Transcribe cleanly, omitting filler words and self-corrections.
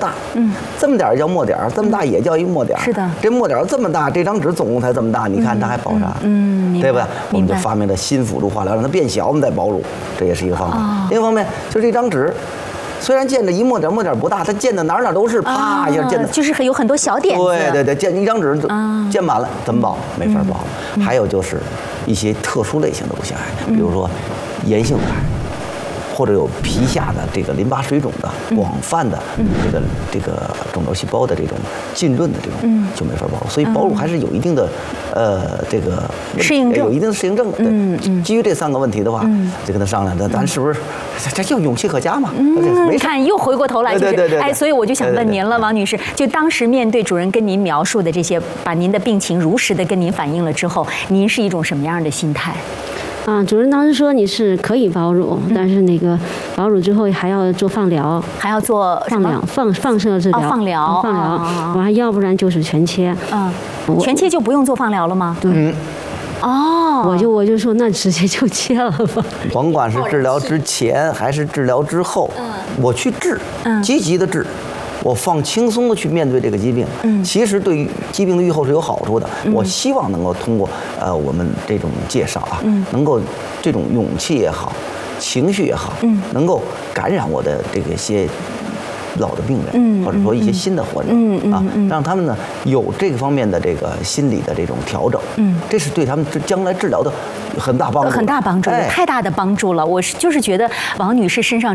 大，这么点儿叫墨点儿，这么大也叫一墨点儿。 是的， 这墨点儿这么大，这张纸总共才这么大，你看它还保啥？对吧？我们就发明了新辅助化疗，让它变小，我们再保乳，这也是一个方法。另一方面，就这张纸。虽然溅着一墨点不大，它溅的哪都是，啪一下溅的， 就是有很多小点子。 对，溅一张纸溅满了，怎么保？没法保。还有就是一些特殊类型的乳腺癌，比如说炎性癌，或者有皮下的这个淋巴水肿的广泛的这个肿瘤细胞的这种浸润的这种就没法保。所以保乳还是有一定的这个适应症， 有一定的适应症。对，基于这3个问题的话，就跟他商量，咱是不是这叫勇气可嘉嘛？ 你看又回过头来就是，哎，所以我就想问您了，王女士，就当时面对主任跟您描述的这些，把您的病情如实的跟您反映了之后，您是一种什么样的心态？ 主任当时说你是可以保乳，但是那个保乳之后还要做放疗， 还要做放射治疗， 放疗， 完要不然就是全切。 全切就不用做放疗了吗？ 对。我就说那直接就切了吧。 甭管是治疗之前还是治疗之后，我去治，积极的治。我放轻松的去面对这个疾病，其实对于疾病的预后是有好处的。我希望能够通过我们这种介绍啊，能够这种勇气也好，情绪也好，能够感染我的这个些老的病人，或者说一些新的患者啊，让他们呢有这个方面的这个心理的这种调整，这是对他们将来治疗的很大帮助， 太大的帮助了。我就是觉得王女士身上